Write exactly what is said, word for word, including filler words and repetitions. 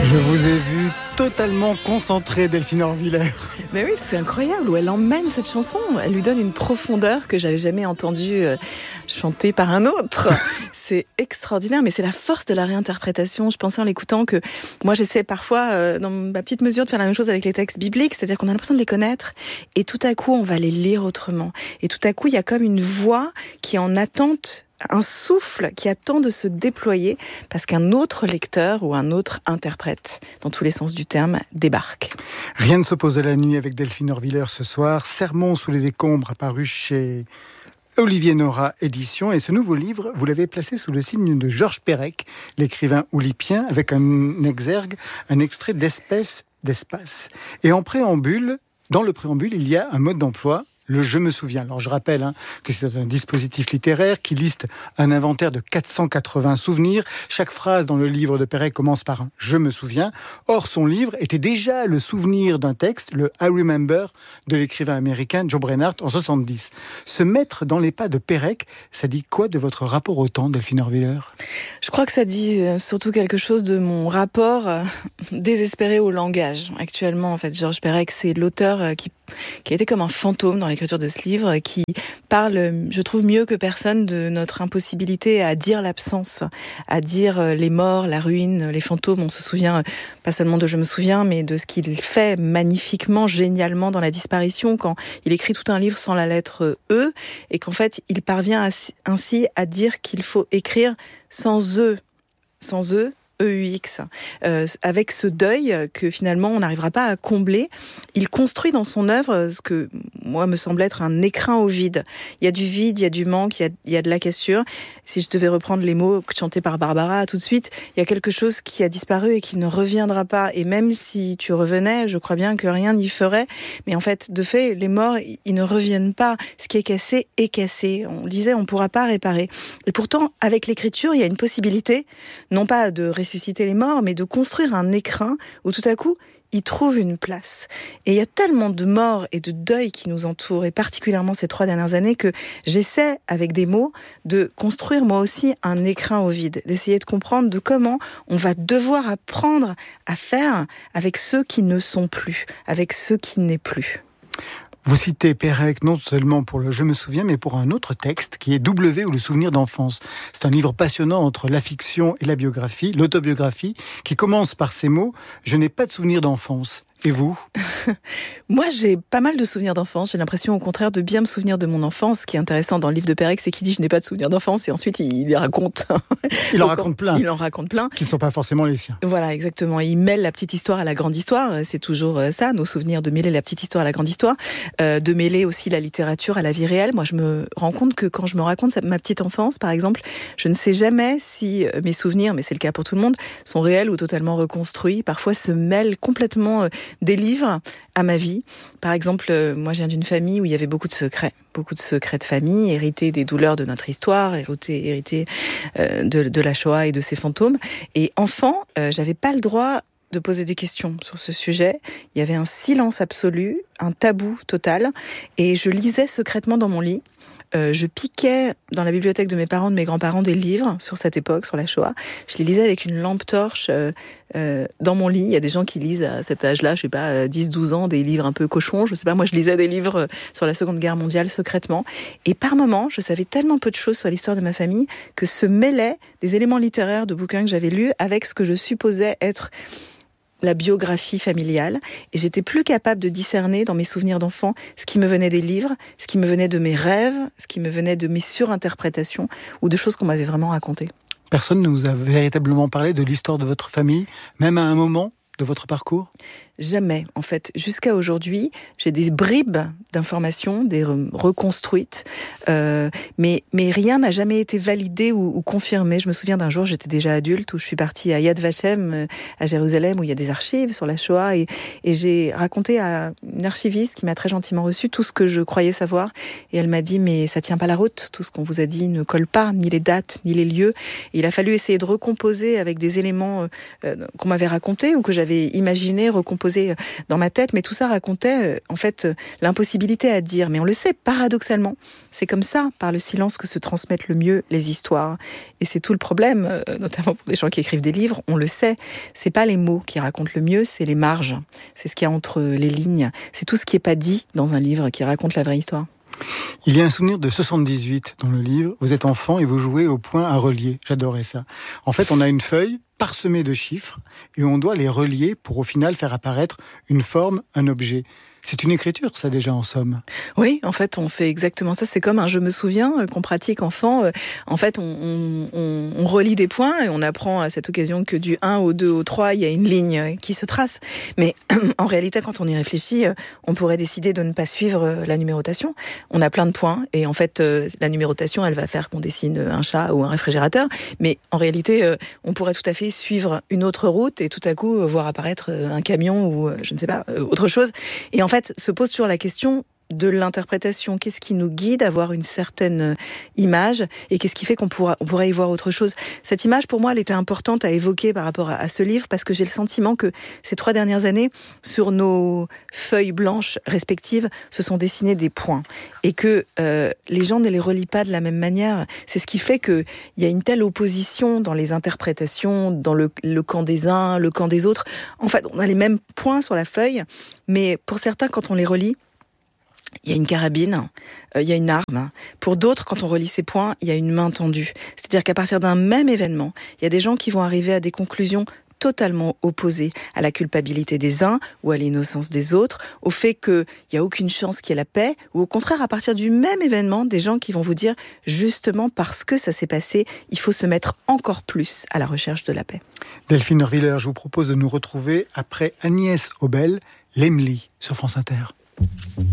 Je vous ai vu totalement concentrée, Delphine Horviller. Mais oui, c'est incroyable où elle emmène cette chanson. Elle lui donne une profondeur que j'avais jamais entendue euh, chanter par un autre. C'est extraordinaire, mais c'est la force de la réinterprétation. Je pensais en l'écoutant que moi j'essaie parfois, euh, dans ma petite mesure, de faire la même chose avec les textes bibliques, c'est-à-dire qu'on a l'impression de les connaître et tout à coup on va les lire autrement. Et tout à coup il y a comme une voix qui est en attente, un souffle qui attend de se déployer parce qu'un autre lecteur ou un autre interprète, dans tous les sens du terme, débarque. Rien ne s'oppose à la nuit avec Delphine Horviller ce soir. Sermon sous les décombres, apparu chez Olivier Nora Éditions. Et ce nouveau livre, vous l'avez placé sous le signe de Georges Perec, l'écrivain oulipien, avec un exergue, un extrait d'Espèce d'espace. Et en préambule, dans le préambule, il y a un mode d'emploi, le « je me souviens ». Alors je rappelle hein, que c'est un dispositif littéraire qui liste un inventaire de quatre cent quatre-vingts souvenirs. Chaque phrase dans le livre de Perec commence par un « je me souviens ». Or, son livre était déjà le souvenir d'un texte, le « I remember » de l'écrivain américain Joe Brenhardt en soixante-dix. Se mettre dans les pas de Perec, ça dit quoi de votre rapport au temps, Delphine Horviller ? Je crois que ça dit surtout quelque chose de mon rapport désespéré au langage. Actuellement, en fait, Georges Perec, c'est l'auteur qui, qui a été comme un fantôme dans l'écriture de ce livre, qui parle, je trouve, mieux que personne de notre impossibilité à dire l'absence, à dire les morts, la ruine, les fantômes. On se souvient pas seulement de « je me souviens », mais de ce qu'il fait magnifiquement, génialement dans la disparition, quand il écrit tout un livre sans la lettre « e », et qu'en fait, il parvient ainsi à dire qu'il faut écrire sans E, sans E, E U X, euh, avec ce deuil que finalement on n'arrivera pas à combler. Il construit dans son œuvre ce que moi me semble être un écrin au vide. Il y a du vide, il y a du manque, il y a, il y a de la cassure. Si je devais reprendre les mots chantés par Barbara tout de suite, il y a quelque chose qui a disparu et qui ne reviendra pas. Et même si tu revenais, je crois bien que rien n'y ferait. Mais en fait, de fait, les morts, ils ne reviennent pas. Ce qui est cassé est cassé. On disait, on ne pourra pas réparer. Et pourtant, avec l'écriture, il y a une possibilité, non pas de ressusciter les morts, mais de construire un écrin où tout à coup, ils trouvent une place. Et il y a tellement de morts et de deuil qui nous entourent, et particulièrement ces trois dernières années, que j'essaie, avec des mots, de construire moi aussi un écrin au vide, d'essayer de comprendre de comment on va devoir apprendre à faire avec ceux qui ne sont plus, avec ceux qui n'est plus. Vous citez Perec non seulement pour le « je me souviens », mais pour un autre texte qui est « W » ou « le souvenir d'enfance ». C'est un livre passionnant entre la fiction et la biographie, l'autobiographie, qui commence par ces mots « Je n'ai pas de souvenir d'enfance ». Et vous ? Moi, j'ai pas mal de souvenirs d'enfance. J'ai l'impression, au contraire, de bien me souvenir de mon enfance. Ce qui est intéressant dans le livre de Perec, c'est qu'il dit « je n'ai pas de souvenirs d'enfance » et ensuite, il les raconte. Il en raconte plein. Il en raconte plein. Qui ne sont pas forcément les siens. Voilà, exactement. Il mêle la petite histoire à la grande histoire. C'est toujours ça, nos souvenirs, de mêler la petite histoire à la grande histoire. Euh, de mêler aussi la littérature à la vie réelle. Moi, je me rends compte que quand je me raconte ma petite enfance, par exemple, je ne sais jamais si mes souvenirs, mais c'est le cas pour tout le monde, sont réels ou totalement reconstruits. Parfois, se mêlent complètement des livres à ma vie. Par exemple, moi, je viens d'une famille où il y avait beaucoup de secrets. Beaucoup de secrets de famille, hérités des douleurs de notre histoire, hérités, hérités euh, de, de la Shoah et de ses fantômes. Et enfant, euh, j'avais pas le droit de poser des questions sur ce sujet. Il y avait un silence absolu, un tabou total. Et je lisais secrètement dans mon lit. Euh, je piquais dans la bibliothèque de mes parents, de mes grands-parents, des livres sur cette époque, sur la Shoah. Je les lisais avec une lampe torche euh, euh, dans mon lit. Il y a des gens qui lisent à cet âge-là, je sais pas, dix douze ans, des livres un peu cochons. Je sais pas, moi je lisais des livres sur la Seconde Guerre mondiale secrètement. Et par moments, je savais tellement peu de choses sur l'histoire de ma famille que se mêlaient des éléments littéraires de bouquins que j'avais lus avec ce que je supposais être la biographie familiale, et j'étais plus capable de discerner dans mes souvenirs d'enfant ce qui me venait des livres, ce qui me venait de mes rêves, ce qui me venait de mes surinterprétations ou de choses qu'on m'avait vraiment racontées. Personne ne vous a véritablement parlé de l'histoire de votre famille, même à un moment de votre parcours ? Jamais, en fait. Jusqu'à aujourd'hui, j'ai des bribes d'informations, des re- reconstruites, euh, mais, mais rien n'a jamais été validé ou, ou confirmé. Je me souviens d'un jour, j'étais déjà adulte, où je suis partie à Yad Vashem, à Jérusalem, où il y a des archives sur la Shoah, et, et j'ai raconté à une archiviste qui m'a très gentiment reçu tout ce que je croyais savoir, et elle m'a dit « mais ça tient pas la route, tout ce qu'on vous a dit ne colle pas, ni les dates, ni les lieux ». Et il a fallu essayer de recomposer avec des éléments euh, qu'on m'avait racontés, ou que j'avais j'avais imaginé, recomposé dans ma tête, mais tout ça racontait en fait l'impossibilité à dire. Mais on le sait, paradoxalement, c'est comme ça, par le silence, que se transmettent le mieux les histoires. Et c'est tout le problème, notamment pour des gens qui écrivent des livres, on le sait, c'est pas les mots qui racontent le mieux, c'est les marges, c'est ce qu'il y a entre les lignes, c'est tout ce qui n'est pas dit dans un livre qui raconte la vraie histoire. Il y a un souvenir de soixante-dix-huit dans le livre. Vous êtes enfant et vous jouez au point à relier. J'adorais ça. En fait, on a une feuille parsemée de chiffres et on doit les relier pour au final faire apparaître une forme, un objet. C'est une écriture, ça, déjà, en somme. Oui, en fait, on fait exactement ça. C'est comme un je me souviens qu'on pratique enfant. En fait, on, on, on relie des points et on apprend à cette occasion que du un au deux au trois, il y a une ligne qui se trace. Mais en réalité, quand on y réfléchit, on pourrait décider de ne pas suivre la numérotation. On a plein de points et en fait, la numérotation, elle va faire qu'on dessine un chat ou un réfrigérateur. Mais en réalité, on pourrait tout à fait suivre une autre route et tout à coup voir apparaître un camion ou, je ne sais pas, autre chose. Et en fait, En fait, se pose toujours la question de l'interprétation. Qu'est-ce qui nous guide à voir une certaine image et qu'est-ce qui fait qu'on pourra, on pourrait y voir autre chose? Cette image, pour moi, elle était importante à évoquer par rapport à, à ce livre parce que j'ai le sentiment que ces trois dernières années, sur nos feuilles blanches respectives, se sont dessinés des points et que euh, les gens ne les relient pas de la même manière. C'est ce qui fait qu'il y a une telle opposition dans les interprétations, dans le, le camp des uns, le camp des autres. En fait, on a les mêmes points sur la feuille, mais pour certains, quand on les relie, il y a une carabine, euh, il y a une arme. Pour d'autres, quand on relie ces points, il y a une main tendue. C'est-à-dire qu'à partir d'un même événement, il y a des gens qui vont arriver à des conclusions totalement opposées à la culpabilité des uns ou à l'innocence des autres, au fait qu'il n'y a aucune chance qu'il y ait la paix, ou au contraire, à partir du même événement, des gens qui vont vous dire, justement parce que ça s'est passé, il faut se mettre encore plus à la recherche de la paix. Delphine Orviller, je vous propose de nous retrouver après Agnès Obel, L'Emily, sur France Inter.